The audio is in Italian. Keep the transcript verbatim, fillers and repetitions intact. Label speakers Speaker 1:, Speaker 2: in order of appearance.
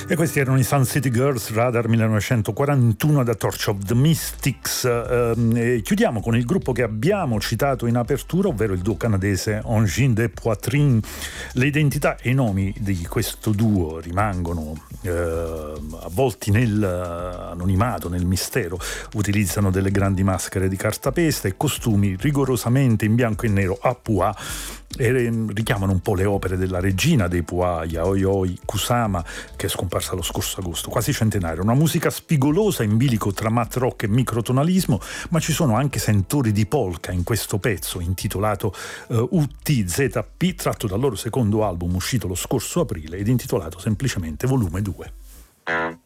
Speaker 1: E questi erano i Sun City Girls, Radar millenovecentoquarantuno da Torch of the Mystics. Eh, chiudiamo con il gruppo che abbiamo citato in apertura, ovvero il duo canadese Engine de Poitrine. Le identità e i nomi di questo duo rimangono eh, avvolti nell'anonimato, nel mistero. Utilizzano delle grandi maschere di cartapesta e costumi rigorosamente in bianco e nero a pois, e richiamano un po' le opere della regina dei pois, Yayoi Kusama, che è scomparsa lo scorso agosto, quasi centenario. Una musica spigolosa in bilico tra math rock e microtonalismo, ma ci sono anche sentori di polka in questo pezzo intitolato uh, U T Z P, tratto dal loro secondo album uscito lo scorso aprile ed intitolato semplicemente Volume due.